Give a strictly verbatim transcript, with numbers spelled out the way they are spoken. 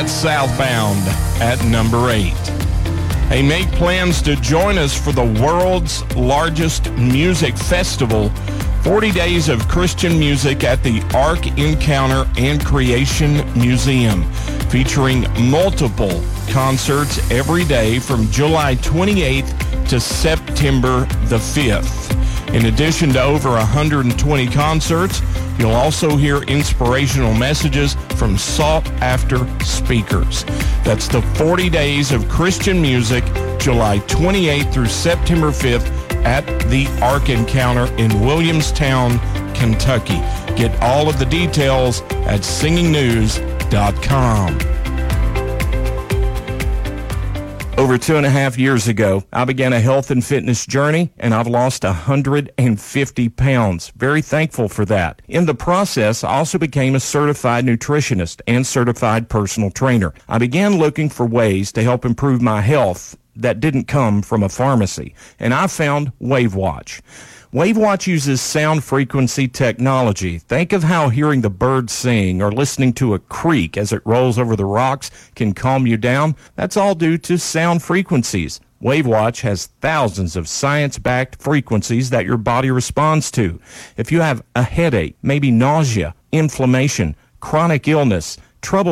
that's Southbound at number eight. Hey, make plans to join us for the world's largest music festival, forty days of Christian music at the Ark Encounter and Creation Museum, featuring multiple concerts every day from July twenty-eighth to September the fifth. In addition to over one hundred twenty concerts, you'll also hear inspirational messages from sought-after speakers. That's the forty days of Christian music, July twenty-eighth through September fifth at the Ark Encounter in Williamstown, Kentucky. Get all of the details at singing news dot com. Over two and a half years ago, I began a health and fitness journey, and I've lost one hundred fifty pounds. Very thankful for that. In the process, I also became a certified nutritionist and certified personal trainer. I began looking for ways to help improve my health that didn't come from a pharmacy, and I found WaveWatch. WaveWatch uses sound frequency technology. Think of how hearing the birds sing or listening to a creek as it rolls over the rocks can calm you down. That's all due to sound frequencies. WaveWatch has thousands of science-backed frequencies that your body responds to. If you have a headache, maybe nausea, inflammation, chronic illness, trouble